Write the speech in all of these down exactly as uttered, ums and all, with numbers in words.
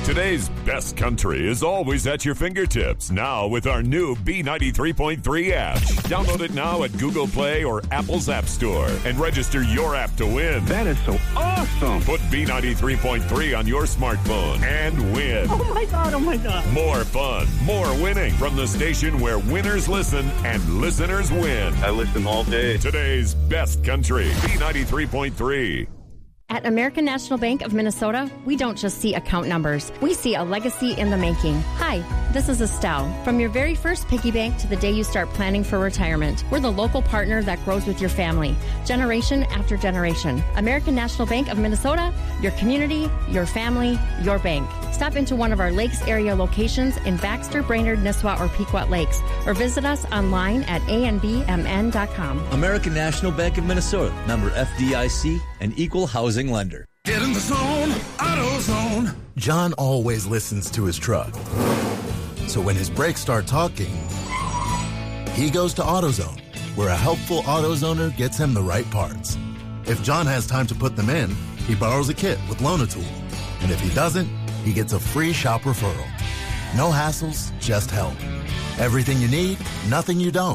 Today's best country is always at your fingertips. Now with our new B ninety-three point three app. Download it now at Google Play or Apple's App Store and register your app to win. That is so awesome. Put B ninety-three point three on your smartphone and win. Oh my God, oh my God. More fun, more winning from the station where winners listen and listeners win. I listen all day. Today's best country, B ninety-three point three. At American National Bank of Minnesota, we don't just see account numbers. We see a legacy in the making. Hi, this is Estelle. From your very first piggy bank to the day you start planning for retirement, we're the local partner that grows with your family, generation after generation. American National Bank of Minnesota, your community, your family, your bank. Stop into one of our Lakes area locations in Baxter, Brainerd, Nisswa, or Pequot Lakes, or visit us online at a n b m n dot com. American National Bank of Minnesota, member F D I C, and equal housing lender. Get in the zone, AutoZone. John always listens to his truck. So when his brakes start talking, he goes to AutoZone, where a helpful AutoZoner gets him the right parts. If John has time to put them in, he borrows a kit with Loan-A-Tool. And if he doesn't, he gets a free shop referral. No hassles, just help. Everything you need, nothing you don't.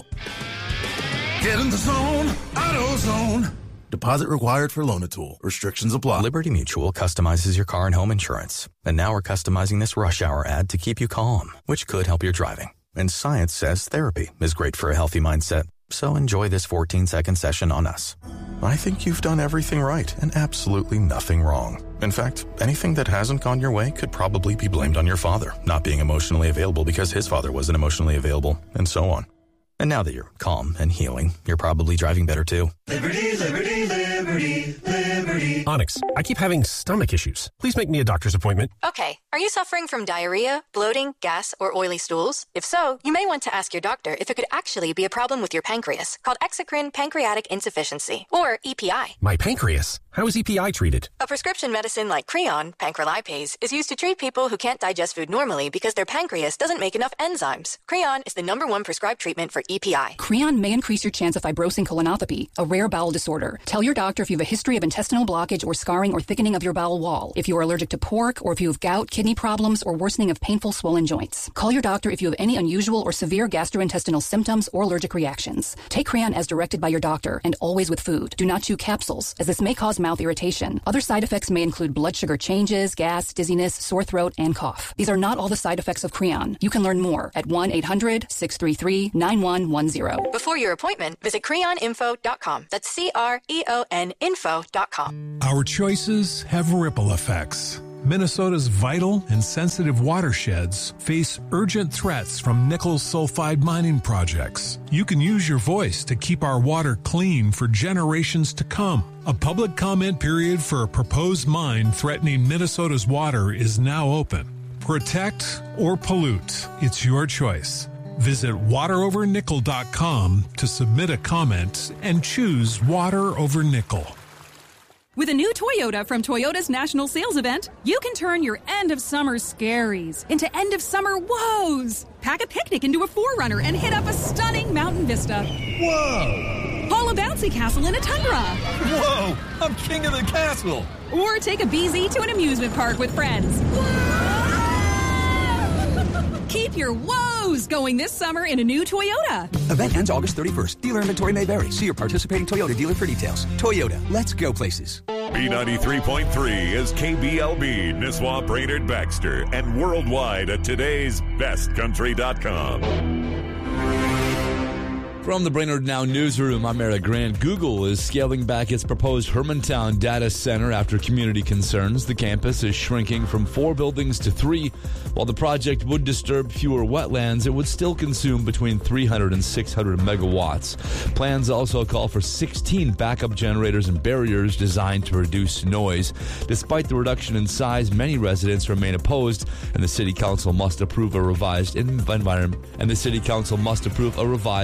Get in the zone, AutoZone. Deposit required for Loan-A-Tool. Restrictions apply. Liberty Mutual customizes your car and home insurance. And now we're customizing this rush hour ad to keep you calm, which could help your driving. And science says therapy is great for a healthy mindset. So enjoy this fourteen-second session on us. I think you've done everything right and absolutely nothing wrong. In fact, anything that hasn't gone your way could probably be blamed on your father, not being emotionally available because his father wasn't emotionally available, and so on. And now that you're calm and healing, you're probably driving better too. Liberty, liberty, liberty, liberty. Onyx, I keep having stomach issues. Please make me a doctor's appointment. Okay, are you suffering from diarrhea, bloating, gas, or oily stools? If so, you may want to ask your doctor if it could actually be a problem with your pancreas, called exocrine pancreatic insufficiency, or E P I. My pancreas? How is E P I treated? A prescription medicine like Creon, pancrelipase, is used to treat people who can't digest food normally because their pancreas doesn't make enough enzymes. Creon is the number one prescribed treatment for E P I. Creon may increase your chance of fibrosing colonopathy, a rare bowel disorder. Tell your doctor if you have a history of intestinal blockage or scarring or thickening of your bowel wall, if you are allergic to pork, or if you have gout, kidney problems, or worsening of painful swollen joints. Call your doctor if you have any unusual or severe gastrointestinal symptoms or allergic reactions. Take Creon as directed by your doctor, and always with food. Do not chew capsules, as this may cause mouth irritation. Other side effects may include blood sugar changes, gas, dizziness, sore throat, and cough. These are not all the side effects of Creon. You can learn more at one eight hundred, six three three, nine one one zero. Before your appointment, visit creon info dot com. That's C R E O N info dot com. Our choices have ripple effects. Minnesota's vital and sensitive watersheds face urgent threats from nickel sulfide mining projects. You can use your voice to keep our water clean for generations to come. A public comment period for a proposed mine threatening Minnesota's water is now open. Protect or pollute. It's your choice. Visit water over nickel dot com to submit a comment and choose water over nickel. With a new Toyota from Toyota's National Sales Event, you can turn your end-of-summer scaries into end-of-summer woes. Pack a picnic into a four runner and hit up a stunning mountain vista. Whoa! Haul a bouncy castle in a Tundra. Whoa! I'm king of the castle! Or take a B Z to an amusement park with friends. Keep your woes going this summer in a new Toyota. Event ends August thirty-first. Dealer inventory may vary. See your participating Toyota dealer for details. Toyota, let's go places. B ninety-three point three is K B L B, Nisswa, Brainerd, Baxter, and worldwide at today's best country dot com. From the Brainerd Now newsroom, I'm Eric Grant. Google is scaling back its proposed Hermantown data center after community concerns. The campus is shrinking from four buildings to three. While the project would disturb fewer wetlands, it would still consume between three hundred and six hundred megawatts. Plans also call for sixteen backup generators and barriers designed to reduce noise. Despite the reduction in size, many residents remain opposed, and the city council must approve a revised environment. And the city council must approve a revised environment.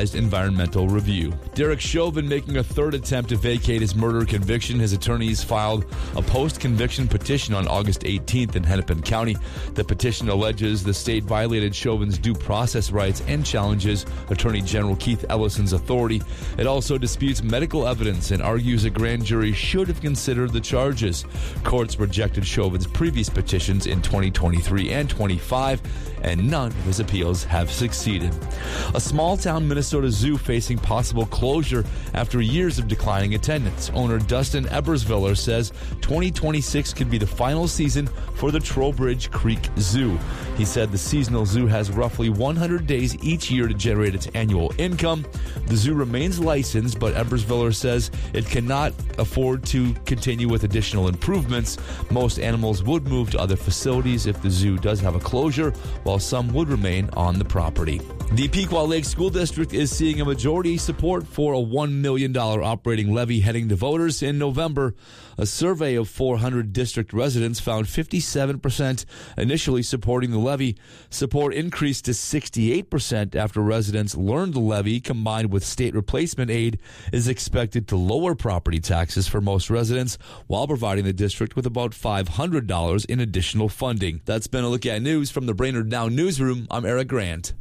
environmental review. Derek Chauvin making a third attempt to vacate his murder conviction. His attorneys filed a post-conviction petition on August eighteenth in Hennepin County. The petition alleges the state violated Chauvin's due process rights and challenges Attorney General Keith Ellison's authority. It also disputes medical evidence and argues a grand jury should have considered the charges. Courts rejected Chauvin's previous petitions in twenty twenty-three and twenty-five, and none of his appeals have succeeded. A small-town Minnesota zoo facing possible closure after years of declining attendance. Owner Dustin Ebersviller says twenty twenty-six could be the final season for the Trowbridge Creek Zoo. He said the seasonal zoo has roughly one hundred days each year to generate its annual income. The zoo remains licensed, but Ebersviller says it cannot afford to continue with additional improvements. Most animals would move to other facilities if the zoo does have a closure, while some would remain on the property. The Pequot Lake School District is seeing a majority support for a one million dollars operating levy heading to voters in November. A survey of four hundred district residents found fifty-seven percent initially supporting the levy. Support increased to sixty-eight percent after residents learned the levy, combined with state replacement aid, is expected to lower property taxes for most residents while providing the district with about five hundred dollars in additional funding. That's been a look at news from the Brainerd Now Newsroom. I'm Eric Grant.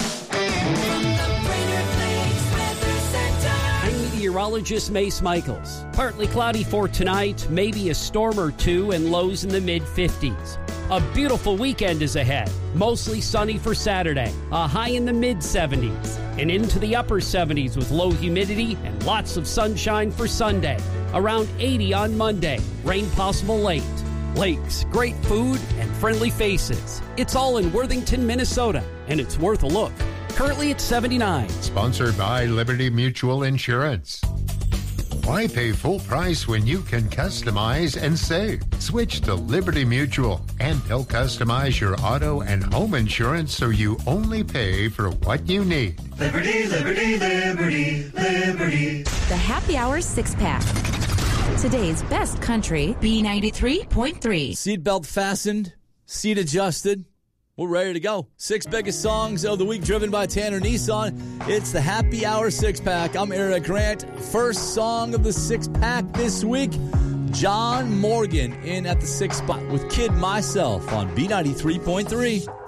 I'm meteorologist Mace Michaels. Partly cloudy for tonight, maybe a storm or two, and lows in the mid-fifties. A beautiful weekend is ahead. Mostly sunny for Saturday, a high in the mid-seventies, and into the upper seventies with low humidity and lots of sunshine for Sunday. Around eighty on Monday, rain possible late. Lakes, great food, and friendly faces. It's all in Worthington, Minnesota, and it's worth a look. Currently at seventy-nine. Sponsored by Liberty Mutual Insurance. Why pay full price when you can customize and save? Switch to Liberty Mutual, and they'll customize your auto and home insurance so you only pay for what you need. Liberty, Liberty, Liberty, Liberty. The Happy Hour Six-Pack. Today's best country, B ninety-three point three. Seatbelt fastened, seat adjusted. We're ready to go. Six biggest songs of the week driven by Tanner Nissan. It's the Happy Hour Six-Pack. I'm Eric Grant. First song of the six-pack this week, John Morgan in at the sixth spot with Kid Myself on B ninety-three point three.